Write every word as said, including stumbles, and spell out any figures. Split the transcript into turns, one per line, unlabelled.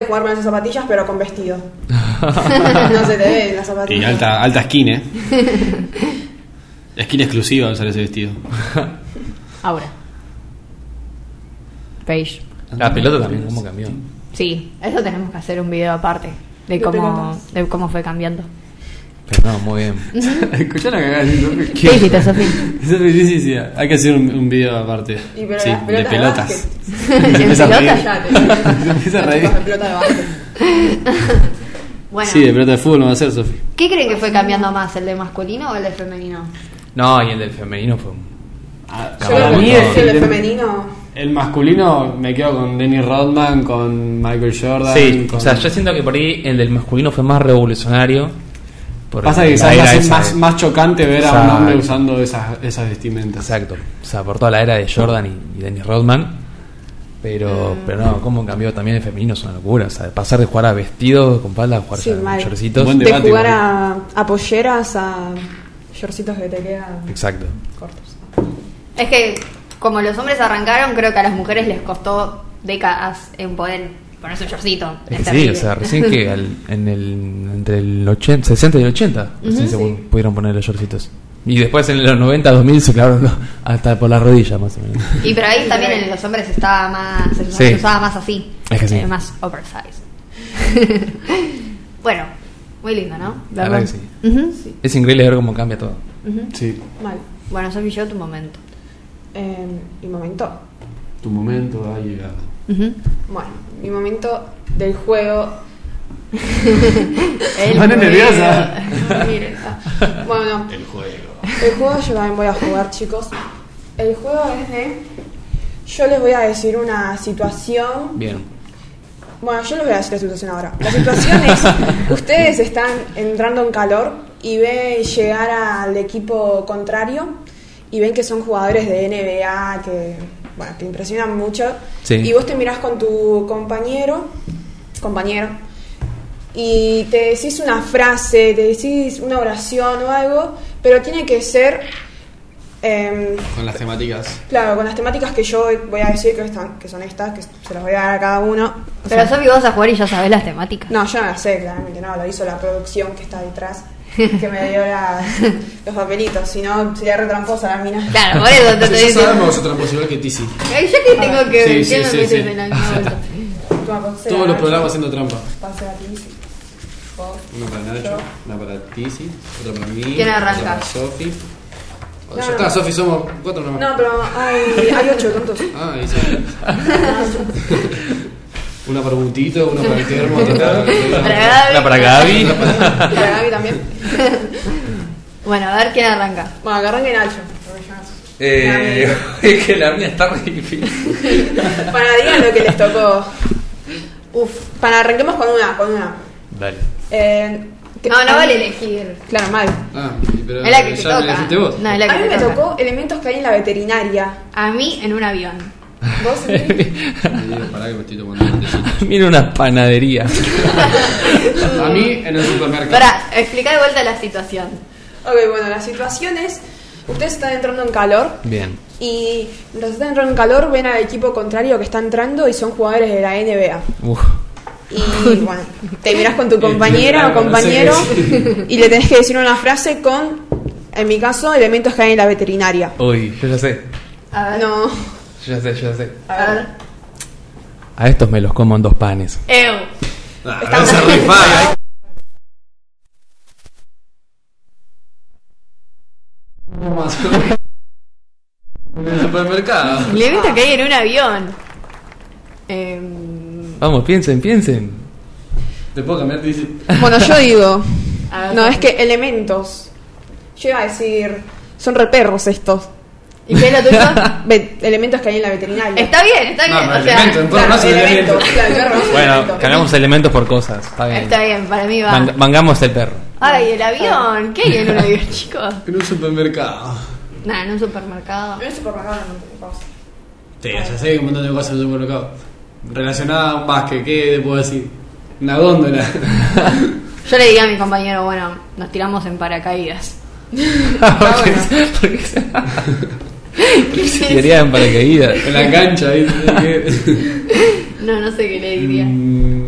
jugar con esas zapatillas, pero con vestido. No se te ven las zapatillas.
Y alta, alta skin, ¿eh? Skin exclusiva usar ese vestido.
Ahora. Page.
La pelota también, ¿cómo cambió?
Sí, eso tenemos que hacer un video aparte. De
De
cómo,
pelotas.
de cómo fue cambiando.
Pero no, muy bien.
Escuchá lo que acabas de decir, Sofi.
¿Qué dijiste, Sofi?
Sofi, sí, sí, sí. Hay que hacer un, un video aparte.
Y pero
Sí,
las
de
pelotas de
pelotas.
básquet.
Se empieza a reír.
pelotas?
Ya, te-
Se empieza a
las
reír.
chicas de pelota de básquet.
Bueno,
Sí, de pelota de fútbol no va a ser, Sofi.
¿qué creen que fue cambiando más? ¿El de masculino o el de femenino?
No, y el del femenino fue un...
Yo
Para
creo
mí
que
el,
el de
el-
femenino.
el masculino me quedo con Dennis Rodman, con Michael Jordan.
Sí,
con...
o sea, yo siento que por ahí el del masculino fue más revolucionario. Por
Pasa que
la
quizás
era
va a ser
esa
más,
de-
más chocante ver a un
Exacto.
hombre usando esas, esas vestimentas.
Exacto, o sea, por toda la era de Jordan y, y Dennis Rodman. Pero, pero no, cómo cambió también el femenino es una locura. O sea, de pasar de jugar a vestidos con falda a jugar
Sí,
ya
mal.
a shortcitos.
Buen
De
debate,
jugar
igual.
a, a polleras, a shortcitos que te quedan
Exacto.
cortos.
Es que como los hombres arrancaron, creo que a las mujeres les costó décadas en poder ponerse un shortcito.
Es
Es
que sí,
terrible.
o sea, recién que al- en el, entre el ochenta, sesenta y el ochenta recién se
sí.
pudieron poner los shortcitos. Y después en los noventa, dos mil se clavaron hasta por la rodilla más o menos.
Y pero ahí también en los hombres estaba más, se usaba,
Sí.
se usaba más así,
Es que sí.
eh, más oversize. Bueno, muy lindo, ¿no?
La verdad que sí.
Ujú.
Es increíble ver cómo cambia todo.
Sí,
Mal.
Bueno, Sofi, yo tu momento.
Eh, mi momento.
tu momento ha llegado.
Ujú.
Bueno, mi momento del juego.
El
Pone
juego.
nerviosa.
Miren, ah, bueno, no.
El juego.
El juego yo también voy a jugar, chicos. El juego es de. Yo les voy a decir una situación.
Bien.
Bueno, yo les voy a decir la situación ahora. La situación es: ustedes están entrando en calor y ven llegar al equipo contrario y ven que son jugadores de N B A que, bueno, te impresionan mucho.
Sí.
Y vos te mirás con tu compañero, compañero, y te decís una frase, te decís una oración o algo, pero tiene que ser, eh,
Con las temáticas.
claro, con las temáticas que yo voy a decir que, están, que son estas, que se las voy a dar a cada uno. O
Pero
sea,
Sofi, vos vas a jugar y ya sabés las temáticas.
no, yo no la sé, claramente no, lo hizo la producción que está detrás, que me dio la- los papelitos, si no sería re tramposa la mina.
Claro, por eso te estoy
Ya
diciendo.
sabemos otra posibilidad que Tizi.
Ay, ¿yo qué tengo que ver?
Sí,
¿Qué
sí,
me
sí,
metes
sí.
en la misma vuelta?
Toma, pasé
Todos
la
los
Nacho,
programas haciendo trampa.
pasé la Tizi. Vos,
Uno para Nacho,
yo.
una para Tizi, otra para mí.
¿Quién arranca?
Otra para Sofi. Oh,
No,
ya
no.
está, Sofi, somos cuatro nomás.
No, pero hay, hay ocho tontos.
Ah, ahí sí. Una para Butito, una para el termo, otra para...
Para Gaby.
La para Gaby.
Y para Gaby también.
Bueno, a ver quién arranca.
Bueno, que arranque Nacho. porque ya-
Eh, es que la mía está re difícil.
Para digan lo que les tocó. Uf, para arranquemos con una, con una.
Dale.
Eh, que-
No, no
a mí-
vale elegir.
Claro, mal.
Ah, pero
Es la que te
ya me
toca.
elegiste vos.
No, es la
A
que
mí
te
me
toca.
tocó elementos que hay en la veterinaria.
A mí en un avión.
¿Vos? Emil?
Ay, Dios, pará que me estoy tomando un tecito.
Mira una panadería.
A mí en el supermercado.
Pará, explica de vuelta la situación.
Ok, bueno, la situación es: ustedes están entrando en calor.
Bien.
Y mientras están entrando en calor, ven al equipo contrario que está entrando y son jugadores de la N B A.
Uf.
Y bueno, te mirás con tu compañera o
no sé
compañero
qué
y le tenés que decir una frase con, en mi caso, elementos que hay en la veterinaria.
Uy, yo ya sé.
A ver.
No.
Yo ya sé, yo ya sé.
A ver.
A estos me los como en dos panes.
Ew.
Ah, no se rifa. En el supermercado.
Elemento que hay en un avión. Em,
Vamos, piensen, piensen.
¿Te puedo cambiar? Te dice.
Bueno, yo digo,
A ver,
no,
Sofi.
es que elementos. Yo iba a decir, son reperros estos.
¿Y qué es lo tuyo?
Ve- elementos que hay en la veterinaria.
Está bien, está
No,
bien.
pero
o sea,
elemento, en
Claro,
no es un
elementos,
elemento.
claro, el perro no es un
Bueno,
elemento.
cambiamos elementos por cosas. Está bien.
está bien, para mí va.
Van- vangamos el perro.
Ay, el avión. ¿Qué hay en un avión, chicos?
En un supermercado.
Nada, en un supermercado.
En el supermercado no me pasa.
Sí, ya sé que hay un montón de cosas en el supermercado. Relacionadas a un básquet, ¿qué te puedo decir? Una góndola.
Yo le diría a mi compañero, bueno, nos tiramos en paracaídas.
Porque porque se- porque se tiraría en paracaídas.
En la cancha, ¿viste?
No, no sé qué le diría.
Mm,